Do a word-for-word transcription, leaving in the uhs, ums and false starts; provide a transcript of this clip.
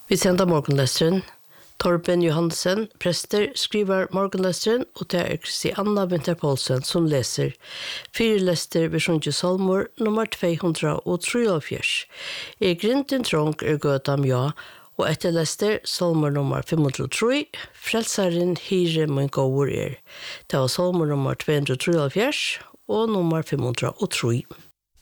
Vi sender morgenlesteren. Torben Johansen, prester, skriver morgenlesteren, og det er Kristianna Winter Poulsen som leser fire lester ved Sjønge Salmor, nummer to hundre treogfjørs. I Grinten trång er gøtam ja, og etter lester Salmor nummer fem hundre og tre, frelseren hire min gåord er. Det var Salmor nummer to hundre treogfjørs og nummer fem hundre og tre.